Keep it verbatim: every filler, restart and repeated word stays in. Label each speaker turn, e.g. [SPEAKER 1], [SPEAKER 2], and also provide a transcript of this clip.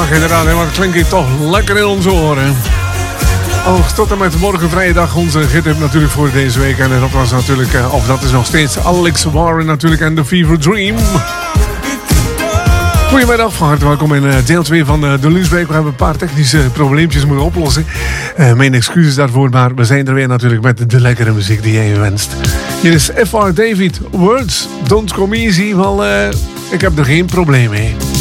[SPEAKER 1] Ach, inderdaad, hè, maar het klinkt hier toch lekker in onze oren. Oh, tot en met morgen vrijdag onze gids natuurlijk voor deze week. En dat was natuurlijk, of dat is nog steeds Alex Warren natuurlijk en The Fever Dream. Goedemiddag, van harte welkom in deel twee van de Lunchbreak. We hebben een paar technische probleempjes moeten oplossen. Uh, mijn excuses daarvoor, maar we zijn er weer natuurlijk met de lekkere muziek die jij wenst. Hier is F R David, Words Don't Come Easy. Wel, uh, ik heb er geen probleem mee.